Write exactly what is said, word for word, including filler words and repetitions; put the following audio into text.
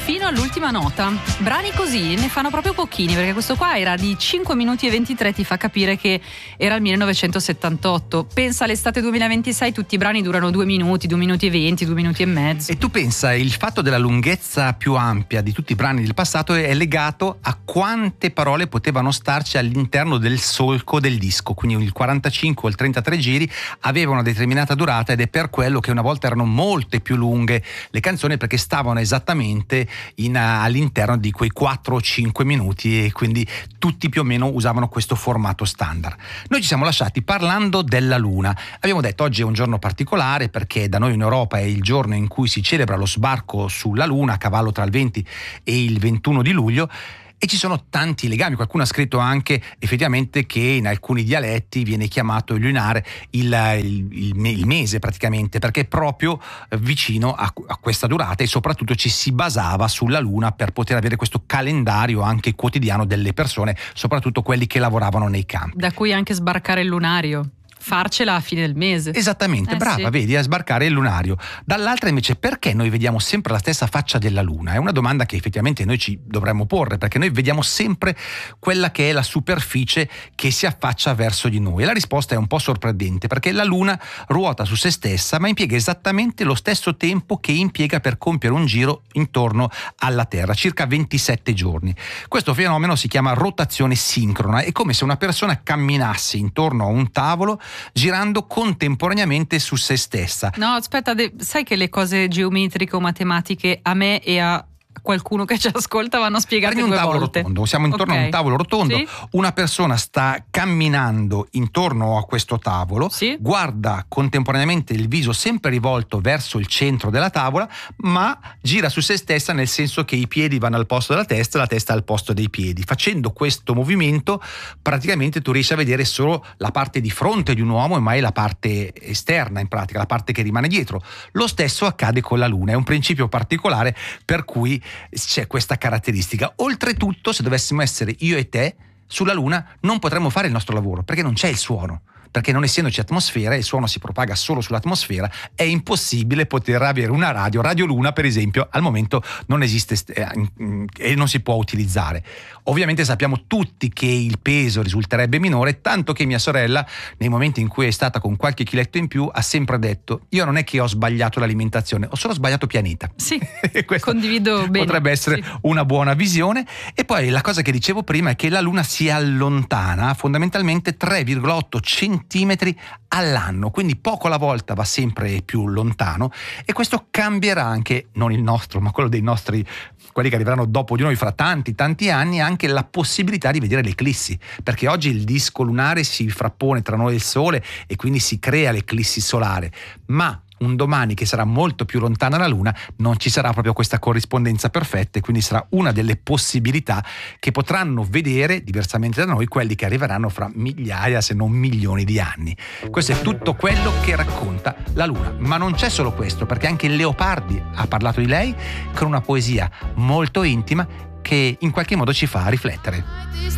fino all'ultima nota. Brani così ne fanno proprio pochini, perché questo qua era di cinque minuti e ventitré, ti fa capire che era il millenovecentosettantotto. Pensa all'estate duemilaventisei, tutti i brani durano due minuti, due minuti e venti, due minuti e mezzo. E tu pensa, il fatto della lunghezza più ampia di tutti i brani del passato è legato a quante parole potevano starci all'interno del solco del disco, quindi il quarantacinque o il trentatré giri aveva una determinata durata, ed è per quello che una volta erano molte più lunghe le canzoni, perché stavano esattamente in, all'interno di quei quattro o cinque minuti, e quindi tutti più o meno usavano questo formato standard. Noi ci siamo lasciati parlando della Luna. Abbiamo detto oggi è un giorno particolare perché da noi in Europa è il giorno in cui si celebra lo sbarco sulla Luna, a cavallo tra il venti e il ventuno di luglio. E ci sono tanti legami. Qualcuno ha scritto anche effettivamente che in alcuni dialetti viene chiamato il lunare il, il, il, il mese praticamente, perché è proprio vicino a, a questa durata, e soprattutto ci si basava sulla Luna per poter avere questo calendario anche quotidiano delle persone, soprattutto quelli che lavoravano nei campi. Da cui anche sbarcare il lunario. Farcela a fine del mese. Esattamente, eh, brava, sì. Vedi, a sbarcare il lunario. Dall'altra invece, perché noi vediamo sempre la stessa faccia della Luna? È una domanda che effettivamente noi ci dovremmo porre, perché noi vediamo sempre quella che è la superficie che si affaccia verso di noi. E la risposta è un po' sorprendente, perché la Luna ruota su se stessa, ma impiega esattamente lo stesso tempo che impiega per compiere un giro intorno alla Terra, circa ventisette giorni. Questo fenomeno si chiama rotazione sincrona. È come se una persona camminasse intorno a un tavolo girando contemporaneamente su se stessa. No, aspetta, de- sai che le cose geometriche o matematiche a me e a qualcuno che ci ascolta vanno spiegate Prendi un due tavolo volte. rotondo, siamo intorno Okay. a un tavolo rotondo, Sì? una persona sta camminando intorno a questo tavolo, Sì? guarda contemporaneamente il viso sempre rivolto verso il centro della tavola, ma gira su se stessa, nel senso che i piedi vanno al posto della testa e la testa al posto dei piedi. Facendo questo movimento praticamente tu riesci a vedere solo la parte di fronte di un uomo e mai la parte esterna, in pratica la parte che rimane dietro. Lo stesso accade con la Luna, è un principio particolare per cui c'è questa caratteristica. Oltretutto, se dovessimo essere io e te sulla Luna, non potremmo fare il nostro lavoro, perché non c'è il suono, perché non essendoci atmosfera, il suono si propaga solo sull'atmosfera, è impossibile poter avere una radio. Radio Luna, per esempio, al momento non esiste e non si può utilizzare. Ovviamente sappiamo tutti che il peso risulterebbe minore, tanto che mia sorella, nei momenti in cui è stata con qualche chiletto in più, ha sempre detto: io non è che ho sbagliato l'alimentazione, ho solo sbagliato pianeta. Sì, condivido bene. Potrebbe essere sì. una buona visione. E poi la cosa che dicevo prima è che la Luna si allontana fondamentalmente tre virgola otto centimetri all'anno, quindi poco alla volta va sempre più lontano, e questo cambierà anche, non il nostro, ma quello dei nostri, quelli che arriveranno dopo di noi fra tanti tanti anni, anche la possibilità di vedere le eclissi, perché oggi il disco lunare si frappone tra noi e il Sole e quindi si crea l'eclissi solare, ma un domani che sarà molto più lontana la Luna non ci sarà proprio questa corrispondenza perfetta, e quindi sarà una delle possibilità che potranno vedere, diversamente da noi, quelli che arriveranno fra migliaia se non milioni di anni. Questo è tutto quello che racconta la Luna, ma non c'è solo questo, perché anche Leopardi ha parlato di lei con una poesia molto intima che in qualche modo ci fa riflettere.